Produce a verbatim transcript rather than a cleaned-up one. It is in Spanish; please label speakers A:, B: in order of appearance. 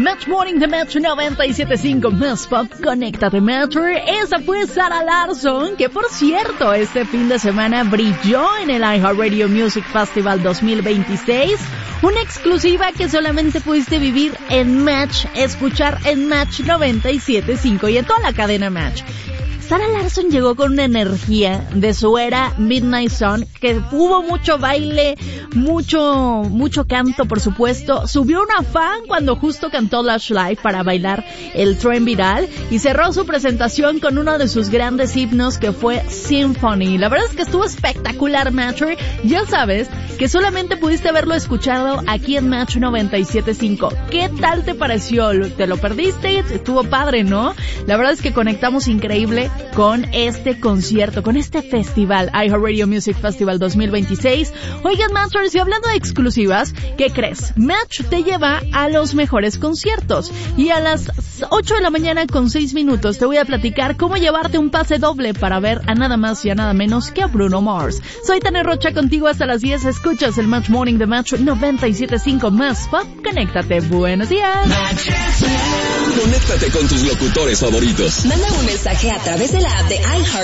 A: Match Morning de Match noventa y siete punto cinco más pop, conéctate Match. Esa fue Sarah Larsson, que por cierto, este fin de semana brilló en el iHeartRadio Music Festival dos mil veintiséis. Una exclusiva que solamente pudiste vivir en Match, escuchar en Match noventa y siete punto cinco y en toda la cadena Match. Sarah Larsson llegó con una energía de su era Midnight Sun, que hubo mucho baile, mucho, mucho canto, por supuesto. Subió una fan cuando justo cantó Lush Life para bailar el tren viral y cerró su presentación con uno de sus grandes himnos que fue Symphony. La verdad es que estuvo espectacular, Matcher. Ya sabes que solamente pudiste haberlo escuchado aquí en Match noventa y siete punto cinco. ¿Qué tal te pareció? ¿Te lo perdiste? Estuvo padre, ¿no? La verdad es que conectamos increíble con este concierto, con este festival, iHeartRadio Music Festival dos mil veintiséis. Oigan, Matchers, y hablando de exclusivas, ¿qué crees? Match te lleva a los mejores conciertos. Y a las ocho de la mañana con seis minutos te voy a platicar cómo llevarte un pase doble para ver a nada más y a nada menos que a Bruno Mars. Soy Tania Rocha, contigo hasta las diez. Escuchas el Match Morning de Match noventa y siete punto cinco más pop. Conéctate. Buenos días.
B: Conéctate con tus locutores favoritos.
C: Manda un mensaje a través de la app de iHeart